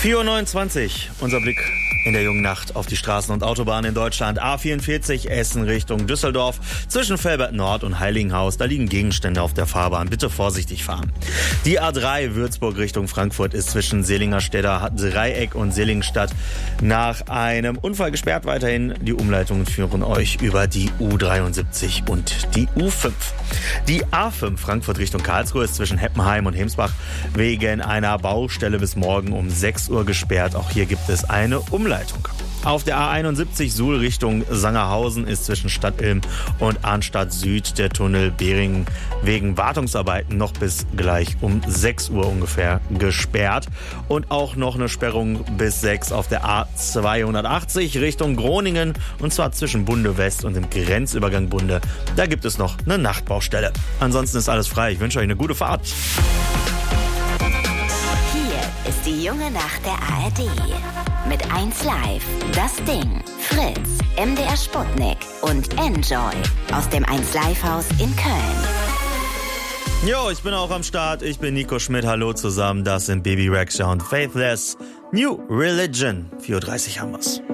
4:29 Uhr, unser Blick in der jungen Nacht auf die Straßen und Autobahnen in Deutschland. A44 Essen Richtung Düsseldorf. Zwischen Velbert Nord und Heiligenhaus, da liegen Gegenstände auf der Fahrbahn. Bitte vorsichtig fahren. Die A3 Würzburg Richtung Frankfurt ist zwischen Seelingerstädter Dreieck und Seligenstadt nach einem Unfall gesperrt. Weiterhin die Umleitungen führen euch über die U73 und die U5. Die A5 Frankfurt Richtung Karlsruhe ist zwischen Heppenheim und Hemsbach wegen einer Baustelle bis morgen um 6 Uhr gesperrt. Auch hier gibt es eine Umleitung. Auf der A71 Suhl Richtung Sangerhausen ist zwischen Stadtilm und Arnstadt Süd der Tunnel Beringen wegen Wartungsarbeiten noch bis gleich um 6 Uhr ungefähr gesperrt. Und auch noch eine Sperrung bis 6 auf der A280 Richtung Groningen, und zwar zwischen Bunde West und dem Grenzübergang Bunde. Da gibt es noch eine Nachtbaustelle. Ansonsten ist alles frei. Ich wünsche euch eine gute Fahrt. Hier ist die junge Nacht der ARD. Mit 1Live, Das Ding, Fritz, MDR Sputnik und Enjoy aus dem 1Live-Haus in Köln. Jo, ich bin auch am Start. Ich bin Nico Schmidt. Hallo zusammen. Das sind Baby Rexha und Faithless. New Religion. 4:30 Uhr haben wir's.